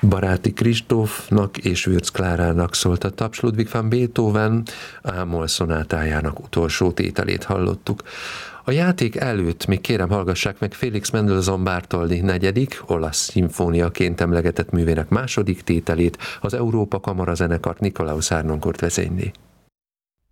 Baráti Kristófnak és Würz Klárának szólt a taps. Ludwig van Beethoven A-moll szonátájának utolsó tételét hallottuk. A játék előtt még kérem hallgassák meg Félix Mendelssohn Bartholdy negyedik, olasz szimfóniaként emlegetett művének második tételét, az Európa Kamara zenekart Nikolaus Harnoncourt vezényli.